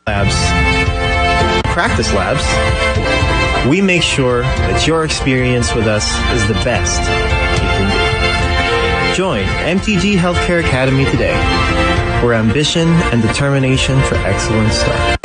Labs, Practice Labs, we make sure that your experience with us is the best you can be. Join MTG Healthcare Academy today, where ambition and determination for excellence start.